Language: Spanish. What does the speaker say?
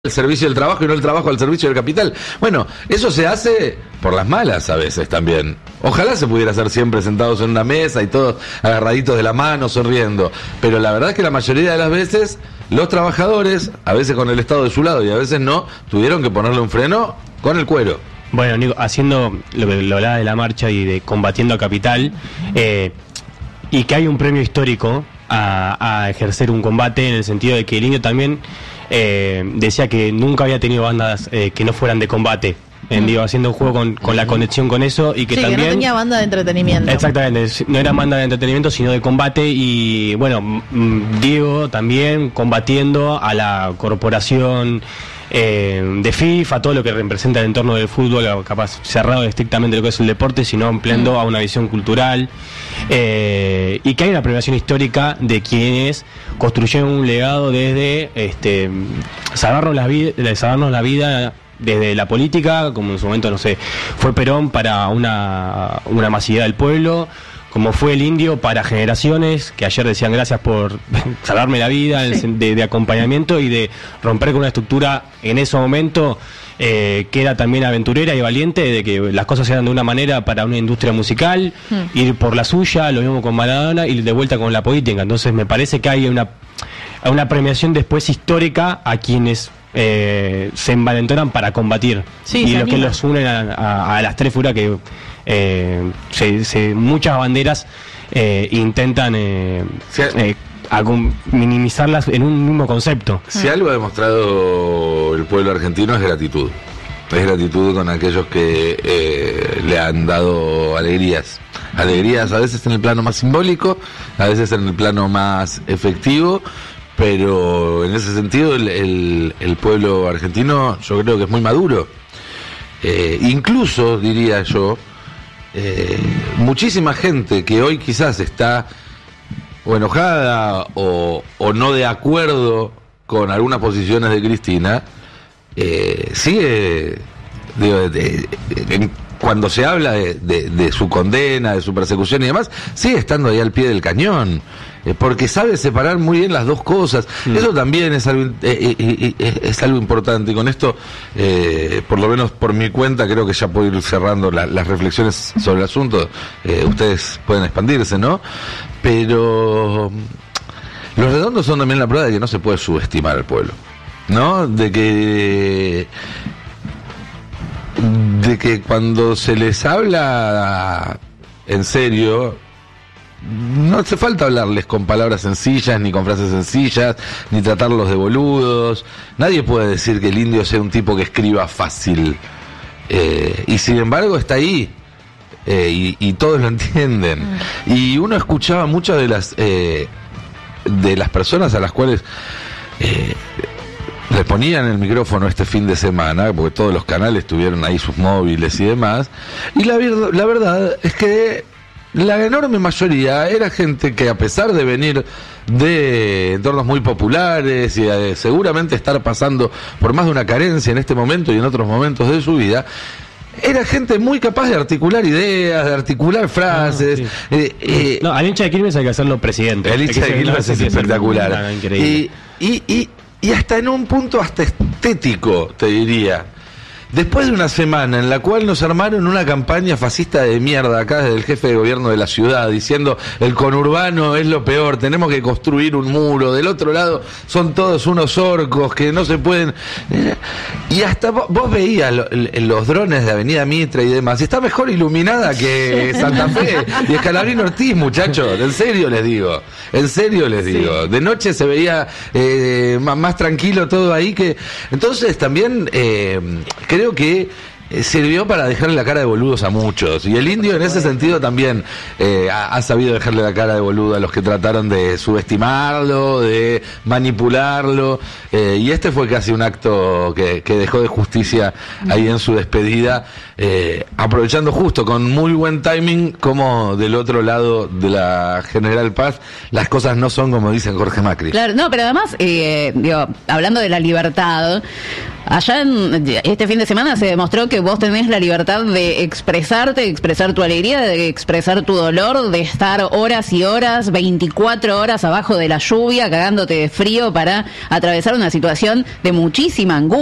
el servicio del trabajo y no el trabajo al servicio del capital. Bueno, eso se hace por las malas a veces también. Ojalá se pudiera hacer siempre sentados en una mesa y todos agarraditos de la mano, sonriendo. Pero la verdad es que la mayoría de las veces los trabajadores, a veces con el Estado de su lado y a veces no, tuvieron que ponerle un freno con el cuero. Bueno, Nico, haciendo lo hablaba de la marcha y de combatiendo a capital, y que hay un premio histórico a ejercer un combate, en el sentido de que el Indio también decía que nunca había tenido bandas que no fueran de combate. Digo, haciendo un juego con la conexión con eso y que sí, también que no tenía banda de entretenimiento. Exactamente, no era banda de entretenimiento sino de combate. Y bueno, Diego también combatiendo a la corporación de FIFA, todo lo que representa el entorno del fútbol, capaz cerrado estrictamente lo que es el deporte, sino ampliando a una visión cultural, y que hay una premiación histórica de quienes construyeron un legado desde salvarnos la vida desde la política, como en su momento, no sé, fue Perón para una masividad del pueblo, como fue el Indio para generaciones que ayer decían gracias por salvarme la vida, sí, de acompañamiento y de romper con una estructura en ese momento que era también aventurera y valiente, de que las cosas se dan de una manera para una industria musical, ir por la suya, lo mismo con Maradona y de vuelta con la política. Entonces me parece que hay una premiación después histórica a quienes se envalentonan para combatir, sí, y los que los unen a las tres figuras que muchas banderas intentan minimizarlas en un mismo concepto. Si algo ha demostrado el pueblo argentino es gratitud. Es gratitud con aquellos que le han dado alegrías a veces en el plano más simbólico, a veces en el plano más efectivo. Pero en ese sentido el pueblo argentino yo creo que es muy maduro. Incluso, diría yo, muchísima gente que hoy quizás está o enojada o no de acuerdo con algunas posiciones de Cristina, sigue, cuando se habla de su condena, de su persecución y demás, sigue estando ahí al pie del cañón, porque sabe separar muy bien las dos cosas. Eso también es algo importante. Y con esto, por lo menos por mi cuenta, creo que ya puedo ir cerrando las reflexiones sobre el asunto. Ustedes pueden expandirse, ¿no? Pero los redondos son también la prueba de que no se puede subestimar al pueblo, ¿no? De que cuando se les habla en serio, no hace falta hablarles con palabras sencillas, ni con frases sencillas, ni tratarlos de boludos. Nadie puede decir que el Indio sea un tipo que escriba fácil, y sin embargo está ahí, y todos lo entienden. Y uno escuchaba muchas de las personas a las cuales le ponían el micrófono este fin de semana, porque todos los canales tuvieron ahí sus móviles y demás, y la verdad es que la enorme mayoría era gente que, a pesar de venir de entornos muy populares y seguramente estar pasando por más de una carencia en este momento y en otros momentos de su vida, era gente muy capaz de articular ideas, de articular frases. Al hincha de Quilmes hay que hacerlo presidente. El hincha de Quilmes es espectacular. Y hasta en un punto hasta estético, te diría. Después de una semana en la cual nos armaron una campaña fascista de mierda acá desde el jefe de gobierno de la ciudad, diciendo el conurbano es lo peor, tenemos que construir un muro, del otro lado son todos unos orcos que no se pueden... Y hasta vos veías los drones de Avenida Mitre y demás, y está mejor iluminada que Santa Fe y Escalabrín Ortiz, muchachos, en serio les digo. De noche se veía más tranquilo todo ahí que... Entonces también creo que sirvió para dejarle la cara de boludos a muchos, y el Indio en ese sentido también ha sabido dejarle la cara de boludo a los que trataron de subestimarlo, de manipularlo, y este fue casi un acto que dejó de justicia ahí en su despedida, aprovechando justo con muy buen timing como del otro lado de la General Paz las cosas no son como dicen Jorge Macri. Claro, no, pero además, hablando de la libertad, allá este fin de semana se demostró que vos tenés la libertad de expresarte, de expresar tu alegría, de expresar tu dolor, de estar horas y horas, 24 horas abajo de la lluvia, cagándote de frío para atravesar una situación de muchísima angustia.